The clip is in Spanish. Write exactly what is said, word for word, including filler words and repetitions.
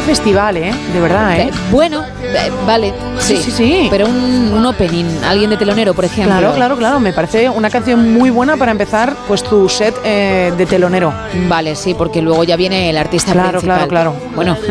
de festival, ¿eh? De verdad, ¿eh? Bueno, vale, sí, sí, sí, sí. Pero un, un opening, alguien de telonero, por ejemplo. Claro, claro, claro. Me parece una canción muy buena para empezar pues tu set eh, de telonero. Vale, sí, porque luego ya viene el artista claro, principal. Claro, claro, claro. Bueno,